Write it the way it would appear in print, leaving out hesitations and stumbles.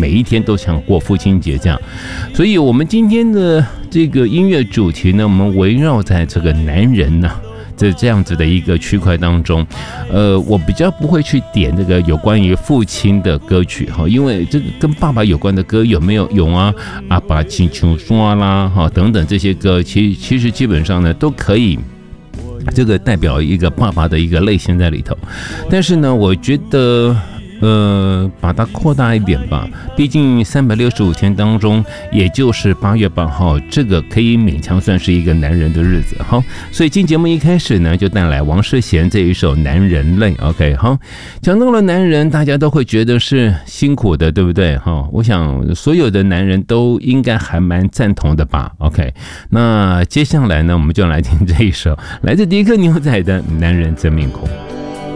每一天都像过父亲节这样。所以我们今天的这个音乐主题呢，我们围绕在这个男人呢这样子的一个区块当中，我比较不会去点这个有关于父亲的歌曲哈，因为这个跟爸爸有关的歌有没有啊？阿爸亲像山啦哈等等这些歌，其实基本上呢都可以。这个代表一个爸爸的一个类型在里头，但是呢，我觉得把它扩大一点吧，毕竟365天当中，也就是8月8号，这个可以勉强算是一个男人的日子。好，所以今节目一开始呢，就带来王世贤这一首《男人泪》。OK， 好，讲到了男人，大家都会觉得是辛苦的，对不对？哈，我想所有的男人都应该还蛮赞同的吧。OK， 那接下来呢，我们就来听这一首来自迪克牛仔的《男人真面孔》。